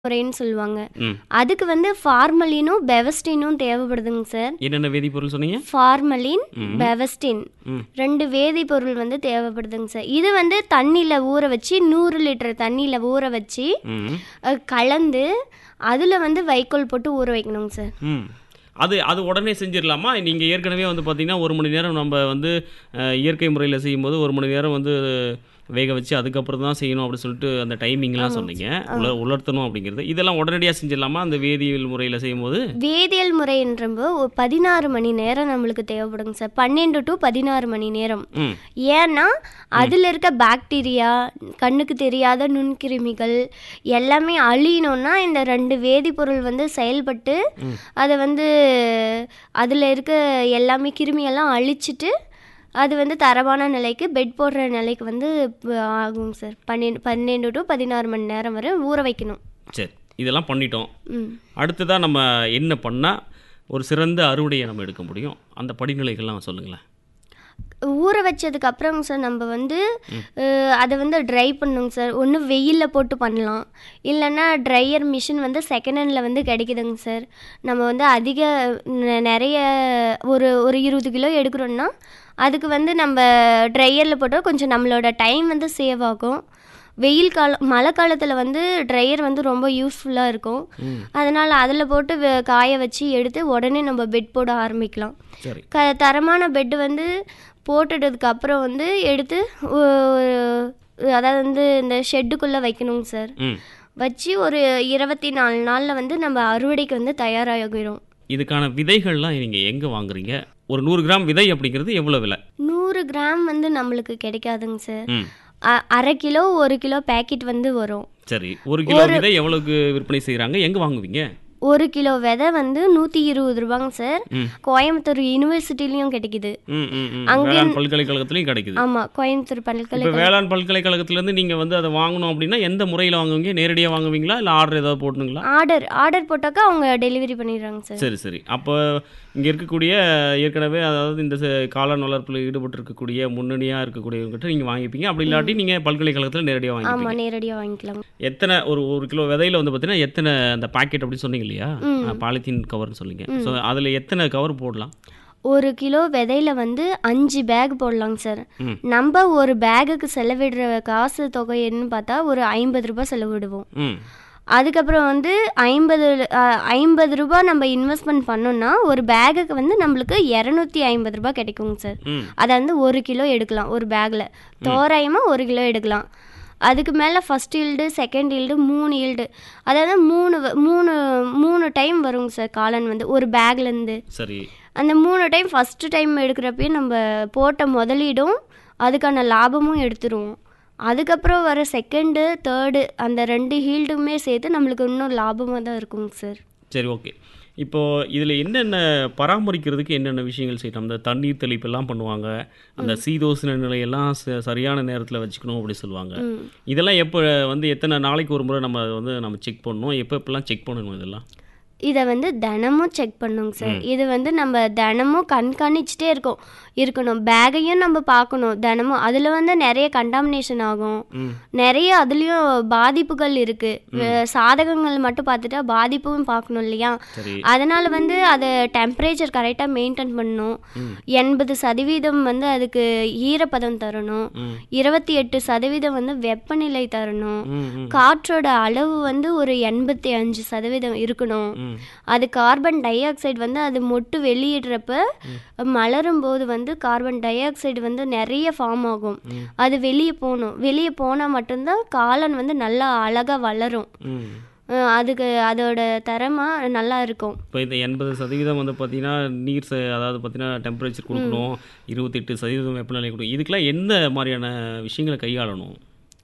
முறைன்னு சொல்லுவாங்க. ம். அதுக்கு வந்து ஃபார்மலினும் பெவஸ்டினும் தேவைப்படுதுங்க சார். என்னென்ன வேதிப்பொருள் சொன்னீங்க? ஃபார்மலின், ம். பெவஸ்டின் ம். 2 வேதிப்பொருள் வந்து தேவைப்படுதுங்க சார். இது வந்து தண்ணியில் ஊற வச்சு 100 லிட்டர் தண்ணியில் ஊற வச்சு ம். கலந்து அதில் வந்து வைக்கோல் போட்டு ஊற வைக்கணுங்க சார். ம். அது உடனே செஞ்சிடலாமா? நீங்கள் ஏற்கனவே வந்து பார்த்தீங்கன்னா 1 மணி நேரம் நம்ம வந்து இயற்கை முறையில் செய்யும்போது 1 மணி நேரம் வந்து வேக வச்சு அதுக்கப்புறம் தான் செய்யணும் அப்படின்னு சொல்லிட்டு அந்த டைமிங்லாம் சொன்னீங்க. உலர்த்தணும் அப்படிங்கிறது இதெல்லாம் உடனடியாக செஞ்சிடலாமா அந்த வேதியியல் முறையில் செய்யும்போது? வேதியியல் முறைன்றப்போ 16 மணி நேரம் நம்மளுக்கு தேவைப்படுங்க சார். 12 to 16 மணி நேரம். ம். ஏன்னா அதில் இருக்க பாக்டீரியா, கண்ணுக்கு தெரியாத நுண்கிருமிகள் எல்லாமே அழியணும்னா இந்த 2 வேதிப்பொருள் வந்து செயல்பட்டு அதை வந்து அதில் இருக்க எல்லாமே கிருமியெல்லாம் அழிச்சிட்டு அது வந்து தரமான நிலைக்கு பெட் போடுற நிலைக்கு வந்து ஆகும் சார். 12 to 16 மணி நேரம் வரை ஊற வைக்கணும். சரி, இதெல்லாம் பண்ணிட்டோம். ம். அடுத்ததாக நம்ம என்ன பண்ணால் ஒரு சிறந்த அறுவடையை நம்ம எடுக்க முடியும்? அந்த படிநிலைகள்லாம் சொல்லுங்களேன். ஊற வச்சதுக்கு அப்புறம் சார் நம்ம வந்து அதை வந்து ட்ரை பண்ணுங்க சார். ஒன்று வெயிலில் போட்டு பண்ணலாம், இல்லைன்னா ட்ரையர் மிஷின் வந்து செகண்ட் ஹேண்டில் வந்து கிடைக்குதுங்க சார். நம்ம வந்து அதிக நிறைய ஒரு 20 கிலோ எடுக்கிறோன்னா அதுக்கு வந்து நம்ம ட்ரையரில் போட்டால் கொஞ்சம் நம்மளோட டைம் வந்து சேவ் ஆகும். வெயில் காலம் மழை காலத்தில் வந்து ட்ரையர் வந்து ரொம்ப யூஸ்ஃபுல்லாக இருக்கும். அதனால் அதில் போட்டு காய வச்சு எடுத்து உடனே நம்ம பெட் போட ஆரம்பிக்கலாம். சரி. தரமான பெட்டு வந்து போட்டுட்டதுக்கு அப்புறம் வந்து எடுத்து அதாவது வந்து இந்த ஷெட்டுக்குள்ளே வைக்கணுங்க சார். ம். வச்சு ஒரு 24 நாளில் வந்து நம்ம அறுவடைக்கு வந்து தயாராகிடும். இதுக்கான விதைகள்லாம் நீங்கள் எங்கே வாங்குறீங்க? ஒரு 100 கிராம் விதை அப்படிங்கிறது எவ்வளோ விலை? 100 கிராம் வந்து நம்மளுக்கு கிடைக்காதுங்க சார். ம். அரை கிலோ 1 கிலோ பேக்கெட் வந்து வரும். சரி, 1 கிலோ விதை எவ்வளோக்கு விற்பனை செய்கிறாங்க? எங்கே வாங்குவீங்க? 1 கிலோ விதை வந்து 120 ரூபாங்க சார். ம். கோயம்புத்தூர் யூனிவர்சிட்டிலையும் கிடைக்குது. வேளாண் பல்கலைக்கழகத்துலையும் கிடைக்குது. ஆமாம், கோயம்புத்தூர் இப்போ பல்கலைக்கழகம். வேளாண் பல்கலைக்கழகத்துலேருந்து நீங்கள் வந்து அதை வாங்கணும் அப்படின்னா எந்த முறையில் வாங்குவீங்க? நேரடியாக வாங்குவீங்களா இல்லை ஆர்டர் ஏதாவது போடணுங்களா? ஆர்டர் போட்டாக்கா அவங்க டெலிவரி பண்ணிடுறாங்க சார். சரி சரி. அப்போ இங்கே இருக்கக்கூடிய ஏற்கனவே அதாவது இந்த காளான் வளர்ப்பில் ஈடுபட்டு இருக்கக்கூடிய முன்னணியாக இருக்கக்கூடியவங்ககிட்ட நீங்கள் வாங்கிப்பீங்க. அப்படி இல்லாட்டி நீங்கள் பல்கலைக்கழகத்தில் நேரடியாக வாங்கிப்பீங்க. ஆமாம், நேரடியாக வாங்கிக்கலாம். எத்தனை ஒரு கிலோ விதையில் வந்து பார்த்தீங்கன்னா எத்தனை அந்த பாக்கெட் அப்படின்னு சொன்னீங்க இல்லையா? பாலித்தீன் கவர்னு சொல்லிங்க. ஸோ அதில் எத்தனை கவர் போடலாம்? 1 கிலோ விதையில வந்து 5 பேக் போடலாங்க சார். நம்ம ஒரு பேகுக்கு செலவிடுற காசு தொகை என்னன்னு பார்த்தா ஒரு 50 ரூபாய் செலவிடுவோம். ம். அதுக்கப்புறம் வந்து 50 ரூபாய் நம்ம இன்வெஸ்ட்மெண்ட் பண்ணோம்னா ஒரு பேகுக்கு வந்து நம்மளுக்கு 250 ரூபாய் கிடைக்குங்க சார். அதை வந்து 1 கிலோ எடுக்கலாம் ஒரு பேக்கில். தோராயமாக 1 கிலோ எடுக்கலாம். அதுக்கு மேலே first yield, second yield, 3 yield, அதாவது மூணு டைம் வருங்க சார் காளான் வந்து ஒரு பேக்லேருந்து. சரி. அந்த 3 டைம் ஃபஸ்ட்டு டைம் எடுக்கிறப்பயே நம்ம போட்ட முதலீடும் அதுக்கான லாபமும் எடுத்துருவோம். அதுக்கப்புறம் வர செகண்டு, தேர்டு அந்த 2 ஹீல்டுமே சேர்த்து நம்மளுக்கு இன்னும் லாபமாக தான் இருக்குங்க சார். சரி, ஓகே. இப்போது இதில் என்னென்ன பராமரிக்கிறதுக்கு என்னென்ன விஷயங்கள் செய்யணும்? அந்த தண்ணீர் தெளிப்பெல்லாம் பண்ணுவாங்க, அந்த சீதோஷ்ண நிலையெல்லாம் சரியான நேரத்தில் வச்சுக்கணும் அப்படி சொல்லுவாங்க. இதெல்லாம் எப்போ வந்து எத்தனை நாளைக்கு ஒரு முறை நம்ம வந்து நம்ம செக் பண்ணணும்? எப்போலாம் செக் பண்ணணும் இதெல்லாம்? இதை வந்து தினமும் செக் பண்ணுங்க சார். இது வந்து நம்ம தினமும் கண்காணிச்சுட்டே இருக்கணும். பேக்கையும் நம்ம பார்க்கணும் தினமும். அதில் வந்து நிறைய கண்டாமினேஷன் ஆகும், நிறைய அதுலேயும் பாதிப்புகள் இருக்குது. சாதகங்கள் மட்டும் பார்த்துட்டா பாதிப்பும் பார்க்கணும் இல்லையா? அதனால் வந்து அதை டெம்பரேச்சர் கரெக்டாக மெயின்டைன் பண்ணணும். 80% வந்து அதுக்கு ஈரப்பதம் தரணும். 28% வந்து வெப்பநிலை தரணும். காற்றோட அளவு வந்து ஒரு 85% இருக்கணும். அது கார்பன் டை ஆக்சைடு வந்து அது மொட்டு வெளியிடுறப்ப மலரும் போது வந்து கார்பன் டை ஆக்சைடு வந்து நிறைய ஃபார்ம் ஆகும். அது வெளியே போனால் மட்டும்தான் காளான் வந்து நல்லா அழகாக வளரும். அதுக்கு அதோட தரமாக நல்லா இருக்கும். இப்போ இந்த 80% வந்து பார்த்தீங்கன்னா நீர் அதாவது பார்த்தீங்கன்னா டெம்பரேச்சர் கொடுக்கணும், 28% வெப்பநிலை கொடுக்கணும். இதுக்கெல்லாம் எந்த மாதிரியான விஷயங்களை கையாளணும்?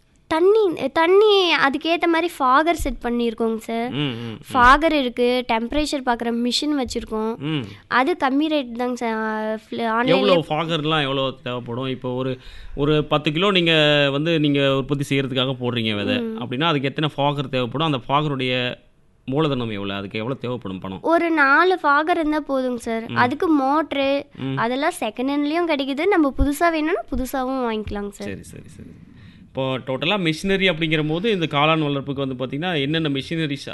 தண்ணி அதுக்கேற்ற மாதிரி ஃபாகர் செட் பண்ணியிருக்கோங்க சார். ஃபாகர் இருக்குது, டெம்பரேச்சர் பார்க்குற மிஷின் வச்சுருக்கோம். அது கம்மி ரேட் தாங்க சார். எவ்வளோ ஃபாகர்லாம் எவ்வளோ தேவைப்படும்? இப்போ ஒரு 10 கிலோ நீங்கள் உற்பத்தி செய்கிறதுக்காக போடுறீங்க விதை அப்படின்னா அதுக்கு எத்தனை ஃபாகர் தேவைப்படும்? அந்த ஃபாகருடைய மூலதனம் எவ்வளோ? அதுக்கு எவ்வளோ தேவைப்படும் பணம்? ஒரு 4 ஃபாகர் இருந்தால் போதுங்க சார். அதுக்கு மோட்ரு அதெல்லாம் செகண்ட் ஹேண்ட்லேயும் கிடைக்குது. நம்ம புதுசாக வேணும்னா புதுசாகவும் வாங்கிக்கலாங்க சார். சரி சரி சரி. இப்போ டோட்டலாக மிஷினரி அப்படிங்கிற போது இந்த காளான் வளர்ப்புக்கு வந்து பார்த்திங்கன்னா என்னென்ன மிஷினரிஸ்